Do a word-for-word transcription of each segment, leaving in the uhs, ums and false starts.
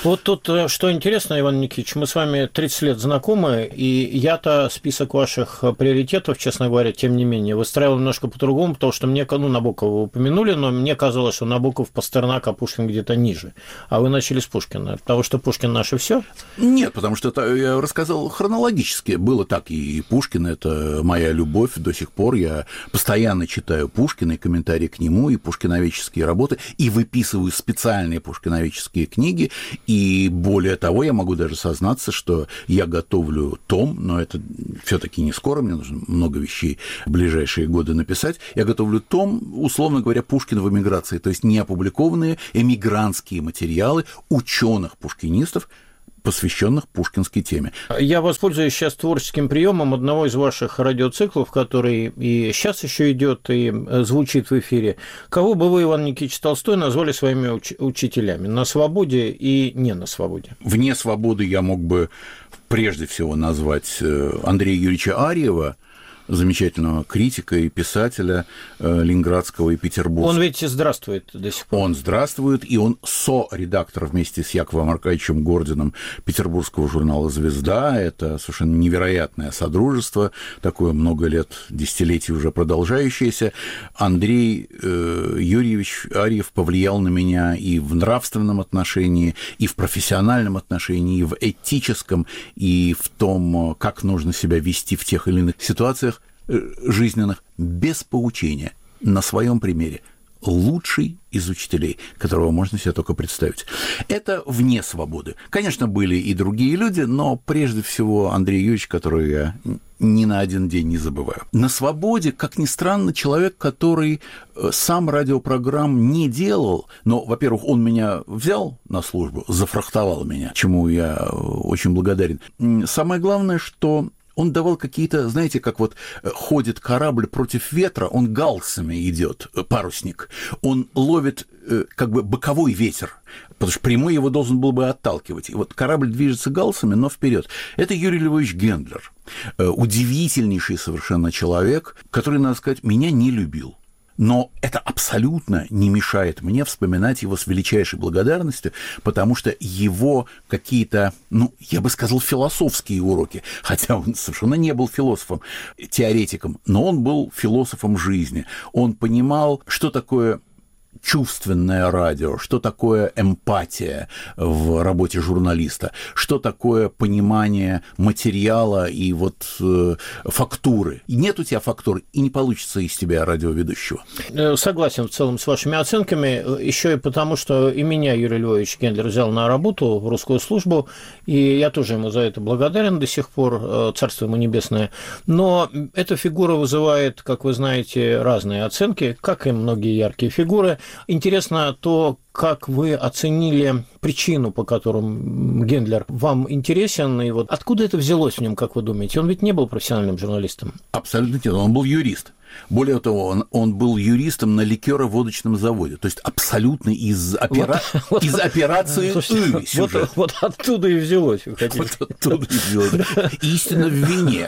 Вот тут что интересно, Иван Никитич, мы с вами тридцать лет знакомы, и я-то список ваших приоритетов, честно говоря, тем не менее, выстраивал немножко по-другому, потому что мне, ну, Набокова вы упомянули, но мне казалось, что Набоков, Пастернак, а Пушкин где-то ниже. А вы начали с Пушкина. Потому что Пушкин наше все? Нет, потому что это, я рассказал хронологически. Было так, и Пушкин – это моя любовь до сих пор. Я постоянно читаю Пушкина и комментарии к нему, и пушкиноведческие работы, и выписываю специальные пушкиноведческие книги. И более того, я могу даже сознаться, что я готовлю том, но это все-таки не скоро, мне нужно много вещей в ближайшие годы написать. Я готовлю том, условно говоря, Пушкин в эмиграции, то есть не опубликованные эмигрантские материалы ученых-пушкинистов, посвященных пушкинской теме. Я воспользуюсь сейчас творческим приемом одного из ваших радиоциклов, который и сейчас еще идет и звучит в эфире. Кого бы вы, Иван Никитич Толстой, назвали своими уч- учителями на свободе и не на свободе? Вне свободы я мог бы прежде всего назвать Андрея Юрьевича Арьева, замечательного критика и писателя ленинградского и петербургского. Он ведь здравствует до сих пор. Он здравствует, и он со-редактор вместе с Яковом Аркадьевичем Гординым петербургского журнала «Звезда». Это совершенно невероятное содружество, такое много лет, десятилетий уже продолжающееся. Андрей э, Юрьевич Арьев повлиял на меня и в нравственном отношении, и в профессиональном отношении, и в этическом, и в том, как нужно себя вести в тех или иных ситуациях жизненных, без поучения, на своем примере. Лучший из учителей, которого можно себе только представить. Это вне свободы. Конечно, были и другие люди, но прежде всего Андрей Юрьевич, которого я ни на один день не забываю. На свободе, как ни странно, человек, который сам радиопрограмм не делал, но, во-первых, он меня взял на службу, зафрахтовал меня, чему я очень благодарен. Самое главное, что он давал какие-то, знаете, как вот ходит корабль против ветра, он галсами идет, парусник, он ловит как бы боковой ветер, потому что прямой его должен был бы отталкивать. И вот корабль движется галсами, но вперед. Это Юрий Львович Гендлер, удивительнейший совершенно человек, который, надо сказать, меня не любил. Но это абсолютно не мешает мне вспоминать его с величайшей благодарностью, потому что его какие-то, ну, я бы сказал, философские уроки, хотя он совершенно не был философом, теоретиком, но он был философом жизни. Он понимал, что такое чувственное радио, что такое эмпатия в работе журналиста, что такое понимание материала и вот э, фактуры. И нет у тебя фактуры, и не получится из тебя радиоведущего. Согласен в целом с вашими оценками, еще и потому, что и меня Юрий Львович Гендлер взял на работу в русскую службу, и я тоже ему за это благодарен до сих пор, царство ему небесное. Но эта фигура вызывает, как вы знаете, разные оценки, как и многие яркие фигуры. Интересно то, как вы оценили причину, по которым Гендлер вам интересен, и вот откуда это взялось в нем, как вы думаете? Он ведь не был профессиональным журналистом. Абсолютно нет, он был юрист. Более того, он, он был юристом на ликероводочном заводе, то есть абсолютно из, опера... вот, из операции «Ы» вот, вот оттуда и взялось. Вот оттуда и взялось. Истина в вине.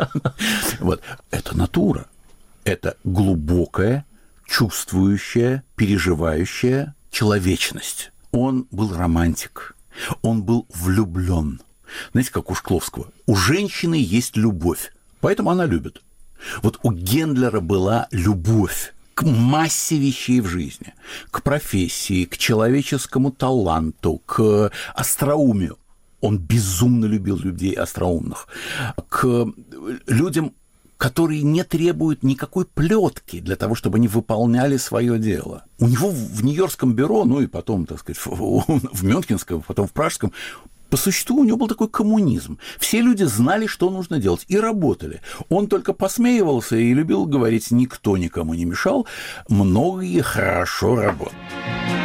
Вот. Это натура. Это глубокая, чувствующая, переживающая человечность. Он был романтик, он был влюблен. Знаете, как у Шкловского, у женщины есть любовь, поэтому она любит. Вот у Гендлера была любовь к массе вещей в жизни, к профессии, к человеческому таланту, к остроумию. Он безумно любил людей остроумных, к людям, которые не требуют никакой плетки для того, чтобы они выполняли свое дело. У него в Нью-Йоркском бюро, ну и потом, так сказать, в Мюнхенском, потом в Пражском, по существу у него был такой коммунизм. Все люди знали, что нужно делать, и работали. Он только посмеивался и любил говорить, никто никому не мешал, многие хорошо работали.